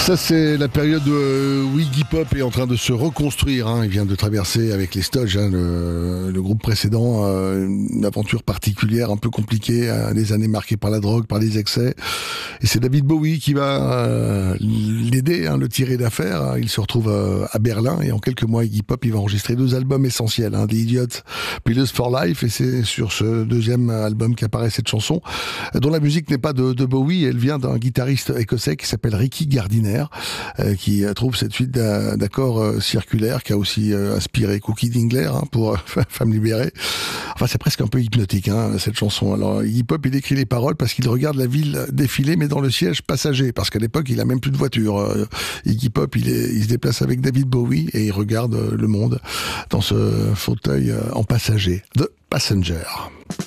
Ça, c'est la période où Iggy Pop est en train de se reconstruire. Il vient de traverser avec les Stooges, le groupe précédent, une aventure particulière, un peu compliquée, des années marquées par la drogue, par les excès. Et c'est David Bowie qui va l'aider, le tirer d'affaire. Il se retrouve à Berlin et en quelques mois, Iggy Pop, il va enregistrer 2 albums essentiels, The Idiot, Pillars for Life. Et c'est sur ce 2e album qu'apparaît cette chanson, dont la musique n'est pas de Bowie. Elle vient d'un guitariste écossais qui s'appelle Ricky Gardiner, qui trouve cette suite d'accords circulaires, qui a aussi inspiré Cookie Dingler pour Femme libérée. Enfin, c'est presque un peu hypnotique, cette chanson. Alors, Iggy Pop, il écrit les paroles parce qu'il regarde la ville défiler, mais dans le siège passager, parce qu'à l'époque, il a même plus de voiture. Iggy Pop, il se déplace avec David Bowie et il regarde le monde dans ce fauteuil en passager. The Passenger.